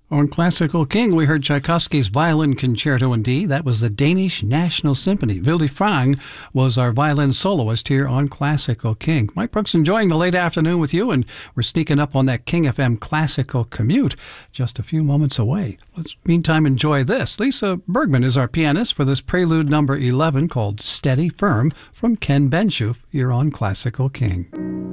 On Classical King, we heard Tchaikovsky's Violin Concerto in D. That was the Danish National Symphony. Vilde Frang was our violin soloist here on Classical King. Mike Brooks enjoying the late afternoon with you, and we're sneaking up on that King FM Classical commute just a few moments away. Let's meantime enjoy this. Lisa Bergman is our pianist for this prelude number 11 called Steady Firm from Ken Benshoof here on Classical King.